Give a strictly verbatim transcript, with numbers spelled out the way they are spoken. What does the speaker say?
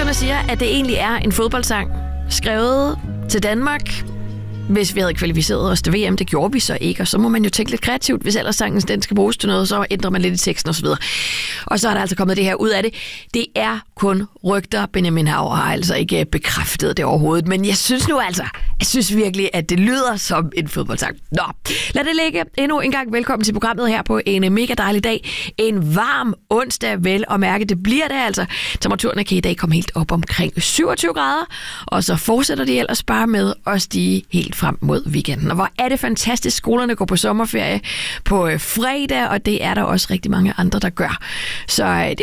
Rygterne siger, at det egentlig er en fodboldsang, skrevet til Danmark, hvis vi havde kvalificeret os til V M. Det gjorde vi så ikke, og så må man jo tænke lidt kreativt. Hvis ellers sangen den skal bruges til noget, så ændrer man lidt i teksten osv. Og så er der altså kommet det her ud af det. Det er kun rygter. Benjamin Hav har altså ikke bekræftet det overhovedet, men jeg synes nu altså, jeg synes virkelig, at det lyder som en fodboldsang. Nå, lad det ligge. Endnu en gang velkommen til programmet her på en mega dejlig dag. En varm onsdag, vel og mærke. Det bliver det altså. Temperaturerne kan i dag komme helt op omkring syvogtyve grader, og så fortsætter de ellers bare med at stige helt frem mod weekenden. Og hvor er det fantastisk. Skolerne går på sommerferie på fredag, og det er der også rigtig mange andre, der gør. Så det